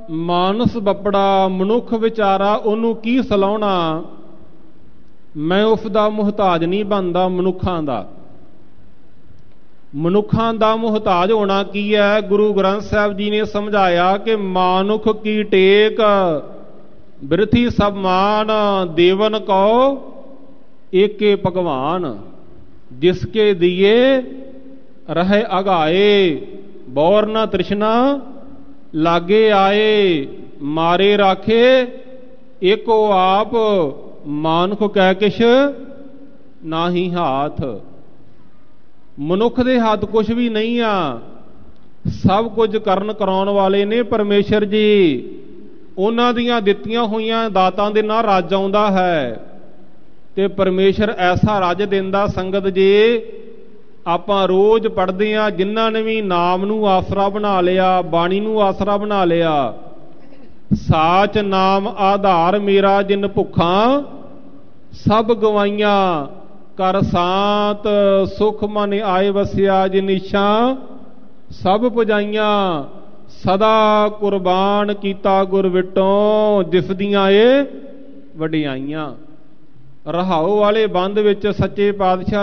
ਮਾਨਸ ਬੱਪੜਾ ਮਨੁੱਖ ਵਿਚਾਰਾ, ਉਹਨੂੰ ਕੀ ਸਲਾਹੁਣਾ। ਮੈਂ ਉਸ ਦਾ ਮੁਹਤਾਜ ਨਹੀਂ ਬਣਦਾ। ਮਨੁੱਖਾਂ ਦਾ ਮੁਹਤਾਜ ਹੋਣਾ ਕੀ ਹੈ? ਗੁਰੂ ਗ੍ਰੰਥ ਸਾਹਿਬ ਜੀ ਨੇ ਸਮਝਾਇਆ ਕਿ ਮਾਨੁਖ ਕੀ ਟੇਕ ਬਿਰਥੀ ਸਭ ਮਾਨ, ਦੇਵਨ ਕਉ ਏਕੇ ਭਗਵਾਨ, ਜਿਸਕੇ ਦੀਏ ਰਹੇ ਅਗਾਏ, ਬੌਰ ਨਾ ਤ੍ਰਿਸ਼ਨਾ ਲਾਗੇ ਆਏ, ਮਾਰੇ ਰਾਖੇ ਏਕੋ ਆਪ, ਮਾਨੁਖ ਕਹਿ ਕਿਛ ਨਾਹੀ ਹਾਥ। ਮਨੁੱਖ ਦੇ ਹੱਥ ਕੁਛ ਵੀ ਨਹੀਂ ਆ, ਸਭ ਕੁਝ ਕਰਨ ਕਰਾਉਣ ਵਾਲੇ ਨੇ ਪਰਮੇਸ਼ਰ ਜੀ। ਉਹਨਾਂ ਦੀਆਂ ਦਿੱਤੀਆਂ ਹੋਈਆਂ ਦਾਤਾਂ ਦੇ ਨਾਲ ਰਾਜ ਆਉਂਦਾ ਹੈ, ਤੇ ਪਰਮੇਸ਼ਰ ਐਸਾ ਰਾਜ ਦਿੰਦਾ। ਸੰਗਤ ਜੀ, ਆਪਾਂ ਰੋਜ਼ ਪੜ੍ਹਦੇ ਹਾਂ, ਜਿਨ੍ਹਾਂ ਨੇ ਵੀ ਨਾਮ ਨੂੰ ਆਸਰਾ ਬਣਾ ਲਿਆ, ਬਾਣੀ ਨੂੰ ਆਸਰਾ ਬਣਾ ਲਿਆ। ਸਾਚ ਨਾਮ ਆਧਾਰ ਮੇਰਾ, ਜਿਨ ਭੁੱਖਾਂ ਸਭ ਗਵਾਈਆਂ, ਕਰ ਸਾਤ ਸੁਖ ਮਨ ਆਏ ਵਸਿਆ, ਜਿਨ ਇੱਛਾ ਸਭ ਪੁਜਾਈਆਂ। ਸਦਾ ਕੁਰਬਾਨ ਕੀਤਾ ਗੁਰ ਵਿਟੋਂ, ਜਿਸ ਦੀਆਂ ਇਹ ਵਡਿਆਈਆਂ। ਰਹਾਉ ਵਾਲੇ ਬੰਦ ਵਿੱਚ ਸੱਚੇ ਪਾਤਸ਼ਾਹ